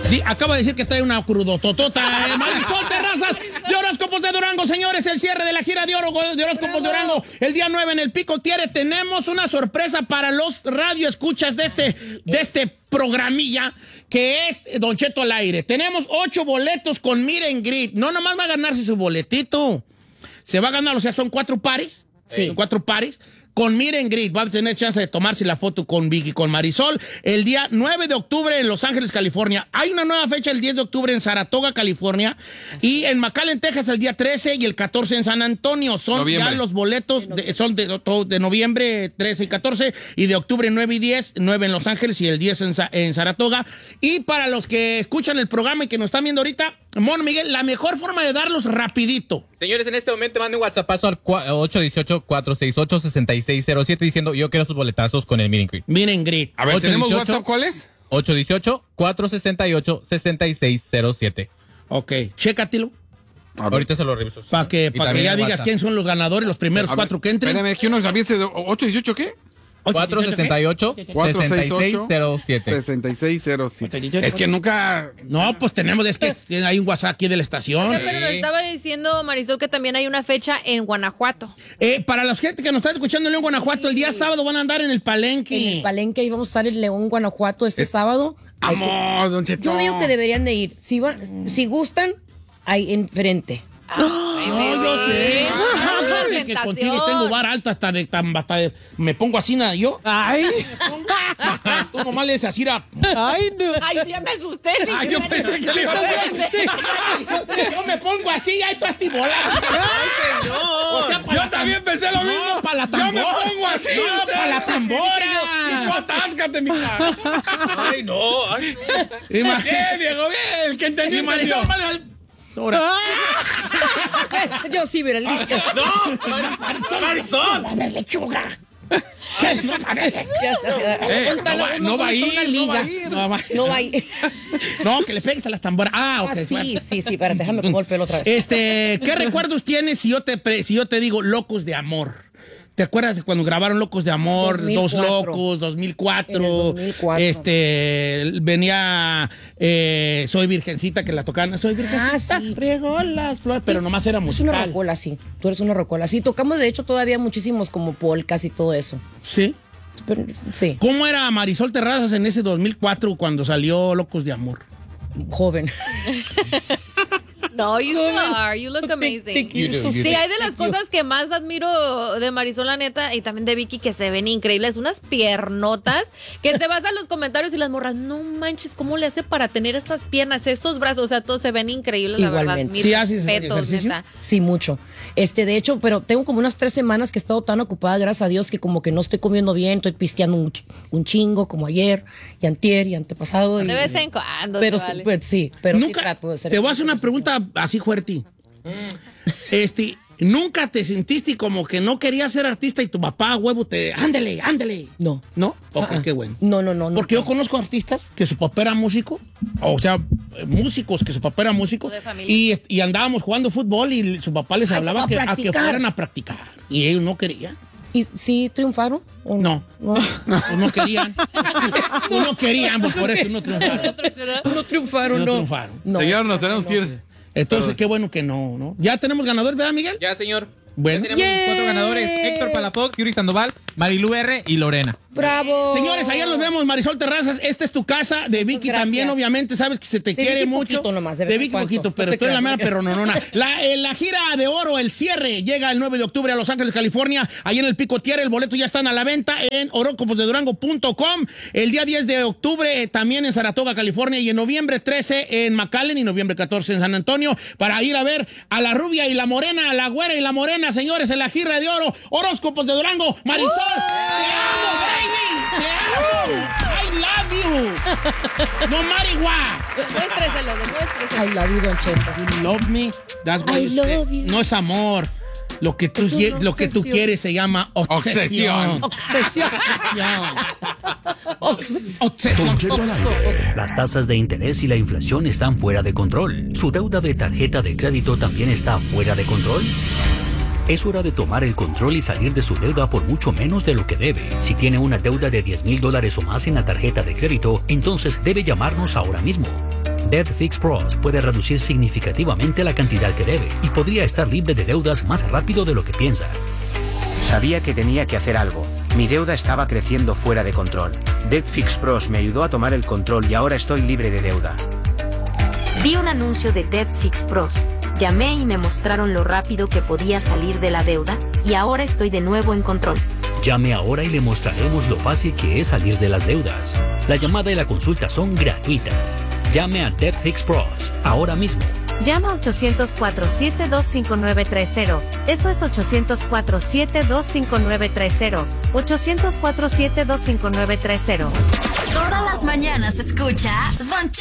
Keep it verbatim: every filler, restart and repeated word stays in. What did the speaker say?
Di, acaba de decir que trae una crudototota. Eh, Marisol Terrazas de Horóscopos de Durango, señores. El cierre de la gira de oro de Horóscopos de Durango. El día nueve en el Pico Tiere. Tenemos una sorpresa para los radioescuchas de este, de este programilla que es Don Cheto al aire. Tenemos ocho boletos con Meet and Greet. No nomás va a ganarse su boletito. Se va a ganar, o sea, son cuatro pares. Sí. Son cuatro pares. Con Meet and Greet, va a tener chance de tomarse la foto con Vicky, con Marisol, el día nueve de octubre en Los Ángeles, California. Hay una nueva fecha el diez de octubre en Saratoga, California. Así. Y en McAllen, Texas, el día trece y el catorce en San Antonio. Son noviembre. Ya los boletos, de, son de, de noviembre trece y catorce, y de octubre nueve y diez, nueve en Los Ángeles y el diez en, en Saratoga. Y para los que escuchan el programa y que nos están viendo ahorita, Mon Miguel, la mejor forma de darlos rapidito. Señores, en este momento manden un WhatsAppazo al ocho uno ocho, cuatro seis ocho, seis seis cero siete diciendo yo quiero sus boletazos con el Meet and Greet. Meet and Greet. A ver, ¿tenemos WhatsApp cuál es? ocho uno ocho, cuatro seis ocho, seis seis cero siete. Ok, chécatelo. Ahorita se lo reviso. Para que, pa que ya digas quién son los ganadores, los primeros ver, cuatro que entren. Espérame, que uno sabía ocho dieciocho, ¿qué? cuatro seis ocho, seis seis cero siete. seis seis cero siete. Es que nunca... No, pues tenemos, es que hay un WhatsApp aquí de la estación. Sí, pero nos estaba diciendo Marisol que también hay una fecha en Guanajuato. Eh, para la gente que nos está escuchando en León, Guanajuato, sí. El día sábado van a andar en el Palenque. En el Palenque, ahí vamos a estar en León, Guanajuato este es... sábado. Vamos, Don Cheto. Yo digo que deberían de ir. Si, van, si gustan, ahí enfrente. Ay, no, yo sé. Ay, que contigo tengo vara alta hasta de, hasta de me pongo así nada yo. Ay. Tú nomás le dices así a... Ay, no. Ay, ya me asusté. Ay, yo pensé que le iba a... Yo me pongo así, ay, tú astibolas. Ay, señor. O sea, yo también pensé lo mismo. No, para la tambora. Yo me pongo así. No, para la tambora. Y tú atáscate, mija. Ay, no. Ay, no. ¿Qué, viejo? Bien, el que entendió, entendió. Ahora. Yo sí, mira, listo. No, Marisol. Marisol. A ver, lechuga. No, a ver, eh, no, va, no va a ir, no va a ir. No va, no va a ir. No, que le pegues a las tamboras. Ah, ok. Ah, sí, bueno. sí, sí, espérate, déjame como el pelo otra vez. Este, ¿qué recuerdos tienes si yo te, pre, si yo te digo Locos de Amor? ¿Te acuerdas de cuando grabaron Locos de Amor? dos mil cuatro. Dos Locos, dos mil cuatro. dos mil cuatro. Este, venía eh, Soy Virgencita, que la tocaban. Soy Virgencita, ah, sí. Riego las flores, pero nomás era musical. Es una rocola, sí. Tú eres una rocola. Sí, tocamos de hecho todavía muchísimos como polcas y todo eso. ¿Sí? Pero, sí. ¿Cómo era Marisol Terrazas en ese dos mil cuatro cuando salió Locos de Amor? Joven. No, you are. You look amazing. You do, you sí, do. hay de las cosas que más admiro de Marisol, la neta, y también de Vicky, que se ven increíbles. Unas piernotas que te vas a los comentarios y las morras, no manches, ¿cómo le hace para tener estas piernas, estos brazos? O sea, todos se ven increíbles, igualmente. La verdad. Mis ¿Sí haces respetos, neta. Sí, mucho. Este, de hecho, pero tengo como unas tres semanas que he estado tan ocupada, gracias a Dios, que como que no estoy comiendo bien, estoy pisteando un, un chingo, como ayer, y antier, y antepasado. De y, vez en cuando. Pero vale. sí, pues, sí, pero nunca, sí trato de ser. Te voy a hacer una pregunta así fuerte. Mm. Este, ¿nunca te sentiste como que no querías ser artista y tu papá, huevo, te... Ándale, ándale? No. ¿No? Ok, uh-uh. qué bueno. No, no, no. Porque no. yo conozco artistas que su papá era músico, o sea, músicos que su papá era músico, y, y andábamos jugando fútbol y su papá les Ay, hablaba que, a que fueran a practicar. Y ellos no querían. ¿Y sí triunfaron? ¿O no? No. No, pues no querían. Pues no querían, pues por eso no triunfaron. No triunfaron, no. No triunfaron. No. Señor, nos tenemos no. que ir. Entonces, Todos. Qué bueno que no, ¿no? Ya tenemos ganador, ¿verdad, Miguel? Ya, señor. Bueno. Ya tenemos yeah. cuatro ganadores. Héctor Palafox, Yuri Sandoval, Marilu R. y Lorena. ¡Bravo! Señores, ayer nos vemos, Marisol Terrazas. Esta es tu casa. De Vicky también, obviamente. Sabes que se te de quiere Vicky mucho. Poquito nomás, de, de Vicky poquito, pero no tú eres la mera perrononona. La, eh, la gira de oro, el cierre, llega el nueve de octubre a Los Ángeles, California. Ahí en el Pico Tiere. El boleto ya están a la venta en horóscopos de durango punto com. El día diez de octubre eh, también en Saratoga, California. Y en noviembre trece en McAllen y noviembre catorce en San Antonio. Para ir a ver a la rubia y la morena, a la güera y la morena, señores, en la gira de oro. Horóscopos de Durango. Marisol, ¡uh! ¡Te amo, baby! ¡Te amo! I love you. No matter what. Demuéstreselo, demuéstreselo. I love you, Don Cheto. You love me. That's what I you love say. you. No es amor. Lo que, tú, lo que tú quieres se llama obsesión. Obsesión. Obsesión. Obsesión. Obsesión. Las tasas de interés y la inflación están fuera de control. ¿Su deuda de tarjeta de crédito también está fuera de control? Es hora de tomar el control y salir de su deuda por mucho menos de lo que debe. Si tiene una deuda de diez mil dólares o más en la tarjeta de crédito, entonces debe llamarnos ahora mismo. Debt Fix Pros puede reducir significativamente la cantidad que debe y podría estar libre de deudas más rápido de lo que piensa. Sabía que tenía que hacer algo. Mi deuda estaba creciendo fuera de control. Debt Fix Pros me ayudó a tomar el control y ahora estoy libre de deuda. Vi un anuncio de Debt Fix Pros. Llamé y me mostraron lo rápido que podía salir de la deuda y ahora estoy de nuevo en control. Llame ahora y le mostraremos lo fácil que es salir de las deudas. La llamada y la consulta son gratuitas. Llame a Debt Fix Pros ahora mismo. Llama a ochocientos cuatro siete dos cinco nueve tres cero. Eso es ochocientos cuatro siete dos cinco nueve tres cero. ochocientos cuatro siete dos cinco nueve tres cero. Todas las mañanas escucha Don Cheto